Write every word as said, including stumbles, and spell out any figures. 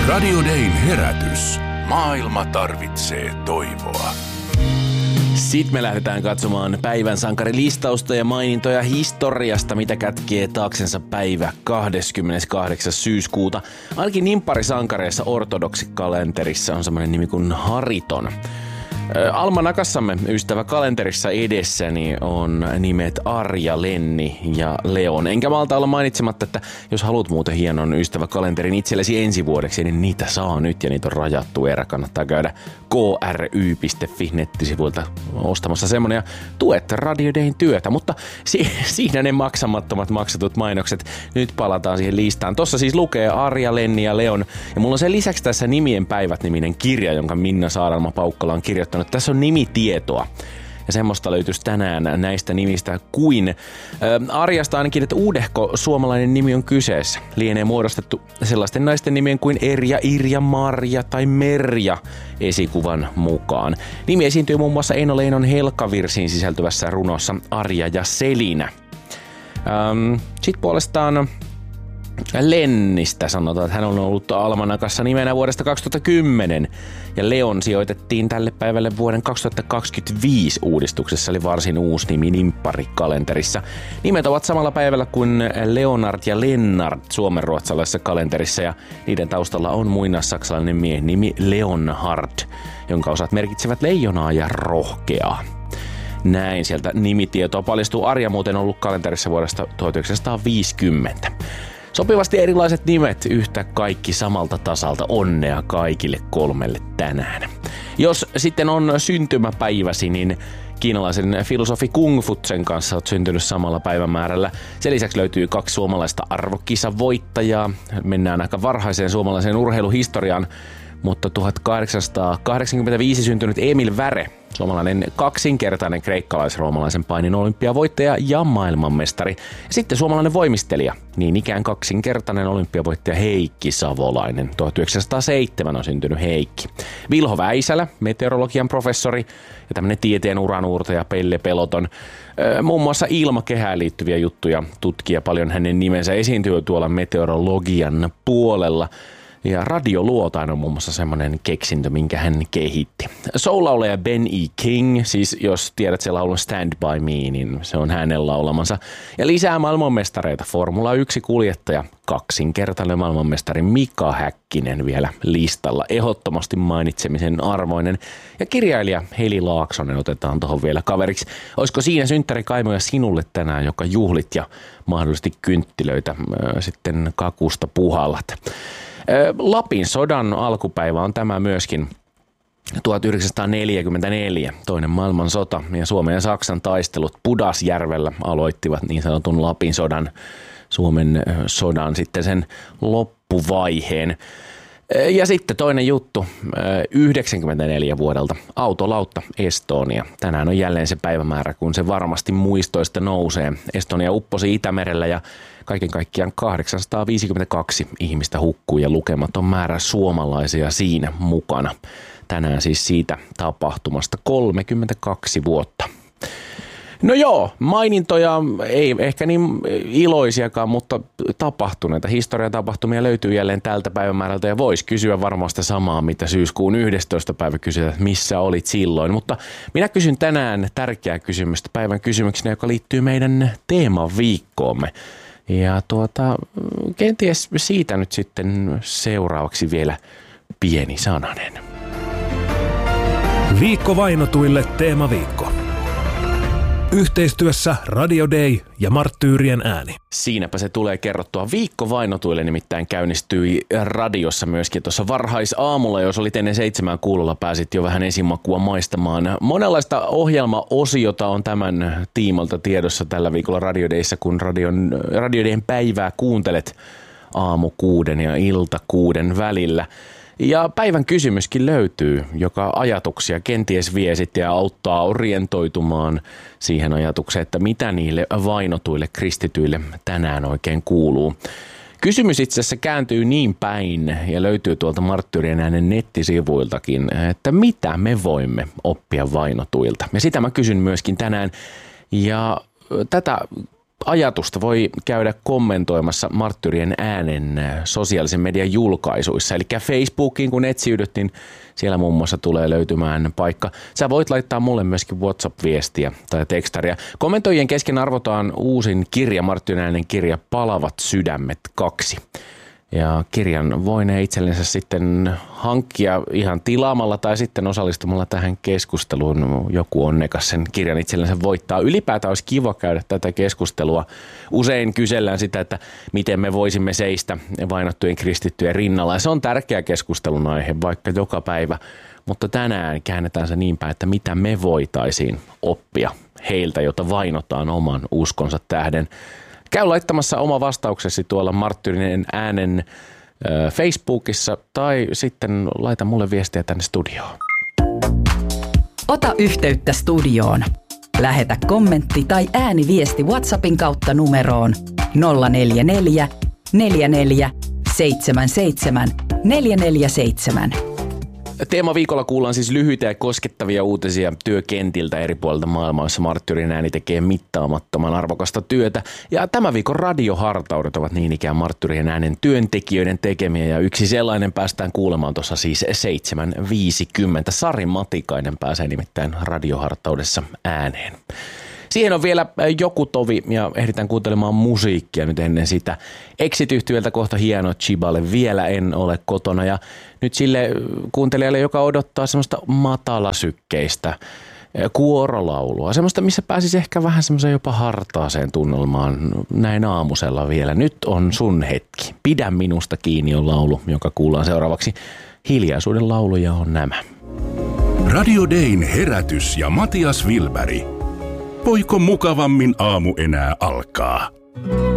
Radio Dayn herätys. Maailma tarvitsee toivoa. Sitten me lähdetään katsomaan päivän sankarilistausta ja mainintoja historiasta, mitä kätkee taaksensa päivä kahdeskymmeneskahdeksas syyskuuta. Ainakin nimpparisankareissa ortodoksikalenterissa on semmoinen nimi kuin Hariton. Almanakassamme ystäväkalenterissa edessäni on nimet Arja, Lenni ja Leon. Enkä malta olla mainitsematta, että jos haluat muuten hienon ystäväkalenterin itsellesi ensi vuodeksi, niin niitä saa nyt ja niitä on rajattu erä. Kannattaa käydä k r y piste f i nettisivuilta ostamassa semmonen ja tuet Radio Dayn työtä. Mutta si- siinä ne maksamattomat maksatut mainokset. Nyt palataan siihen listaan. Tossa siis lukee Arja, Lenni ja Leon. Ja mulla on sen lisäksi tässä Nimien päivät-niminen kirja, jonka Minna Saarelma-Paukkala on kirjoittanut. Tässä on nimitietoa. Ja semmoista löytyisi tänään näistä nimistä kuin ä, Arjasta ainakin, että uudehko suomalainen nimi on kyseessä. Lienee muodostettu sellaisten naisten nimien kuin Erja, Irja, Marja tai Merja esikuvan mukaan. Nimi esiintyy muun muassa Eino Leinon Helkkavirsiin sisältyvässä runossa Arja ja Selinä. Ähm, Sitten puolestaan Lennistä sanotaan, että hän on ollut almanakassa nimenä vuodesta kaksituhattakymmenen ja Leon sijoitettiin tälle päivälle vuoden kaksituhattakaksikymmentäviisi uudistuksessa, eli varsin uusi nimi nimppari-kalenterissa. Nimet ovat samalla päivällä kuin Leonard ja Lennart suomenruotsalaisessa kalenterissa ja niiden taustalla on muinaissaksalainen miehen nimi Leonhard, jonka osat merkitsevät leijonaa ja rohkeaa. Näin sieltä nimitietoa paljastuu. Arja muuten on ollut kalenterissa vuodesta tuhatyhdeksänsataaviisikymmentä. Sopivasti erilaiset nimet, yhtä kaikki samalta tasalta. Onnea kaikille kolmelle tänään. Jos sitten on syntymäpäiväsi, niin kiinalaisen filosofi Kung Futsen kanssa olet syntynyt samalla päivämäärällä. Sen lisäksi löytyy kaksi suomalaista arvokisavoittajaa. Mennään aika varhaiseen suomalaiseen urheiluhistoriaan. Mutta tuhatkahdeksansataakahdeksankymmentäviisi syntynyt Emil Väre, suomalainen kaksinkertainen kreikkalaisroomalaisen painin olympiavoittaja ja maailmanmestari. Ja sitten suomalainen voimistelija, niin ikään kaksinkertainen olympiavoittaja Heikki Savolainen. tuhatyhdeksänsataaseitsemän on syntynyt Heikki. Vilho Väisälä, meteorologian professori ja tämmöinen tieteen uranuurtaja Pelle Peloton. Muun muassa ilmakehään liittyviä juttuja tutkija paljon, hänen nimensä esiintyy tuolla meteorologian puolella. Ja radioluotain on muun muassa semmoinen keksintö, minkä hän kehitti. Soul-laulaja Ben E. King, siis jos tiedät sen laulun Stand By Me, niin se on hänen laulamansa. Ja lisää maailmanmestareita, Formula yksi -kuljettaja, kaksinkertainen maailmanmestari Mika Häkkinen vielä listalla. Ehdottomasti mainitsemisen arvoinen. Ja kirjailija Heli Laaksonen otetaan tuohon vielä kaveriksi. Olisiko siinä synttärikaimoja sinulle tänään, joka juhlit ja mahdollisesti kynttilöitä äh, sitten kakusta puhallat? Lapin sodan alkupäivä on tämä myöskin tuhatyhdeksänsataaneljäkymmentäneljä, toinen maailmansota, ja Suomen ja Saksan taistelut Pudasjärvellä aloittivat niin sanotun Lapin sodan, Suomen sodan sitten sen loppuvaiheen. Ja sitten toinen juttu, yhdeksänkymmentäneljä vuodelta, autolautta Estonia. Tänään on jälleen se päivämäärä, kun se varmasti muistoista nousee. Estonia upposi Itämerellä ja kaiken kaikkiaan kahdeksansataaviisikymmentäkaksi ihmistä hukkui ja lukematon määrä suomalaisia siinä mukana. Tänään siis siitä tapahtumasta kolmekymmentäkaksi vuotta. No joo, mainintoja ei ehkä niin iloisiakaan, mutta tapahtuneita historiatapahtumia löytyy jälleen tältä päivämäärältä ja voisi kysyä varmasti samaa, mitä syyskuun yhdestoista päivä kysytään, että missä olit silloin. Mutta minä kysyn tänään tärkeää kysymystä päivän kysymyksenä, joka liittyy meidän teemaviikkoomme. Ja tuota, kenties siitä nyt sitten seuraavaksi vielä pieni sananen. Viikko vainotuille teemaviikko. Yhteistyössä Radio Day ja Marttyyrien ääni. Siinäpä se tulee kerrottua. Viikko vainotuille nimittäin käynnistyi radiossa myöskin tuossa varhaisaamulla. Jos olit ennen seitsemän kuulolla, pääsit jo vähän esimakua maistamaan. Monenlaista ohjelmaosiota on tämän tiimolta tiedossa tällä viikolla Radio Dayssä, kun radion, Radio Dayn päivää kuuntelet aamu kuuden ja ilta kuuden välillä. Ja päivän kysymyskin löytyy, joka ajatuksia kenties vie sitten ja auttaa orientoitumaan siihen ajatukseen, että mitä niille vainotuille kristityille tänään oikein kuuluu. Kysymys itse asiassa kääntyy niin päin ja löytyy tuolta Marttyyrien äänen nettisivuiltakin, että mitä me voimme oppia vainotuilta. Ja sitä mä kysyn myöskin tänään ja tätä ajatusta voi käydä kommentoimassa Marttyyrien äänen sosiaalisen median julkaisuissa. Eli Facebookiin kun etsiydyt, niin siellä muun muassa tulee löytymään paikka. Sä voit laittaa mulle myöskin WhatsApp-viestiä tai tekstaria. Kommentoijien kesken arvotaan uusin kirja, Marttyyrien äänen kirja Palavat sydämet kaksi. Ja kirjan voinee itsellensä sitten hankkia ihan tilaamalla tai sitten osallistumalla tähän keskusteluun. Joku onnekas sen kirjan itsellensä voittaa. Ylipäätään olisi kiva käydä tätä keskustelua. Usein kysellään sitä, että miten me voisimme seistä vainottujen kristittyjen rinnalla. Ja se on tärkeä keskustelun aihe vaikka joka päivä. Mutta tänään käännetään se niin päin, että mitä me voitaisiin oppia heiltä, jota vainotaan oman uskonsa tähden. Käy laittamassa oma vastauksesi tuolla Marttyyrien äänen ö, Facebookissa tai sitten laita mulle viestiä tänne studioon. Ota yhteyttä studioon. Lähetä kommentti tai ääniviesti WhatsAppin kautta numeroon nolla neljä neljä, neljä neljä, seitsemän seitsemän, neljä neljä seitsemän. Teemaviikolla kuullaan siis lyhyitä ja koskettavia uutisia työkentiltä eri puolilta maailmaa, jossa Marttyyrien ääni tekee mittaamattoman arvokasta työtä. Ja tämän viikon radiohartaudet ovat niin ikään Marttyyrien äänen työntekijöiden tekemiä ja yksi sellainen päästään kuulemaan tuossa siis seitsemän viisikymmentä. Sari Matikainen pääsee nimittäin radiohartaudessa ääneen. Siihen on vielä joku tovi ja ehditään kuuntelemaan musiikkia nyt ennen sitä. Exit-yhtiöltä kohta hieno Chiballe Vielä en ole kotona ja nyt sille kuuntelijalle, joka odottaa semmoista matalasykkeistä kuorolaulua. Semmoista, missä pääsisi ehkä vähän semmoiseen jopa hartaaseen tunnelmaan näin aamusella vielä. Nyt on sun hetki. Pidä minusta kiinni on laulu, joka kuullaan seuraavaksi. Hiljaisuuden lauluja on nämä. Radio Dayn herätys ja Matias Wilberg. Voiko mukavammin aamu enää alkaa?